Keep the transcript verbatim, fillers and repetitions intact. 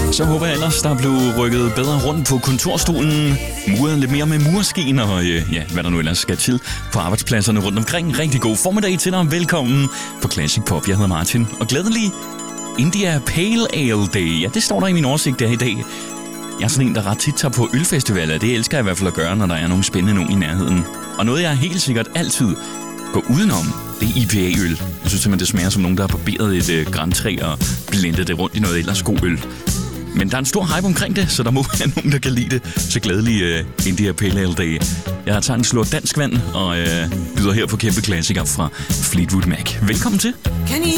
Så håber jeg ellers, der blev rykket bedre rundt på kontorstolen, muret lidt mere med mursten og øh, ja, hvad der nu ellers skal til på arbejdspladserne rundt omkring. Rigtig god formiddag til dig. Velkommen på Classic Pop. Jeg hedder Martin, og glædelig India Pale Ale Day. Ja, det står der i min oversigt der i dag. Jeg er sådan en, der ret tit tager på ølfestivaler. Det elsker jeg i hvert fald at gøre, når der er nogle spændende nogen i nærheden. Og noget, jeg helt sikkert altid går udenom, det er I P A-øl. Jeg synes simpelthen, det smager som nogen, der har barberet et øh, grantræ og blendet det rundt i noget ellers god øl. Men der er en stor hype omkring det, så der må være nogen, der kan lide det. Så glædelig uh, India Pale Ale Day. Jeg har taget en slurk dansk vand og uh, byder her på kæmpe klassikere fra Fleetwood Mac. Velkommen til. Can you